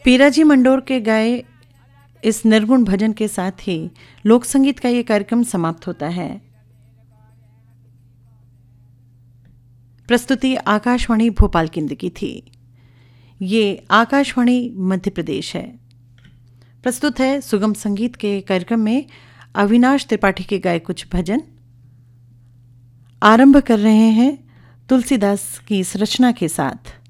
पीराजी मंडोर के गाए इस निर्गुण भजन के साथ ही लोक संगीत का ये कार्यक्रम समाप्त होता है। प्रस्तुति आकाशवाणी भोपाल केंद्र की थी। ये आकाशवाणी मध्य प्रदेश है। प्रस्तुत है सुगम संगीत के कार्यक्रम में अविनाश त्रिपाठी के गाए कुछ भजन। आरंभ कर रहे हैं तुलसीदास की इस रचना के साथ।